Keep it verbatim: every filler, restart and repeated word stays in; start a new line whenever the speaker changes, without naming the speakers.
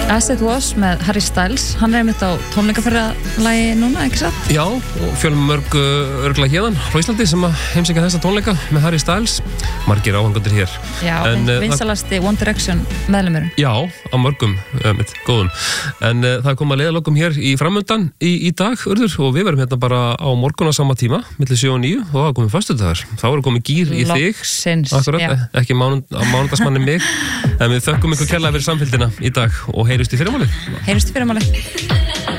As It Was með Harry Styles, hann er einmitt á tónleikaferðalagi núna, ekki satt?
Já, og fjölum mörg örgla hérðan frá Íslandi sem að heimsækja þessa tónleika með Harry Styles, margir áhangandir hér.
Já, en vinsalasti One Direction meðlumurinn.
Já, á mörgum, um, góðum. En uh, það kom að leiðalokum hér í framöndan í, í dag, Urður, og við verum hérna bara á morgun á sama tíma, milli sjö og níu, og það var komið föstudagur. Þá er komið gýr í þig.
Loksins,
akkurat,
já.
Ekki mánund, mánudagsmanni mig. En við þökkum ykkur kærlega fyrir samfylgdina í dag og heyrjumst í fyrramálið.
Heyrjumst í fyrramálið.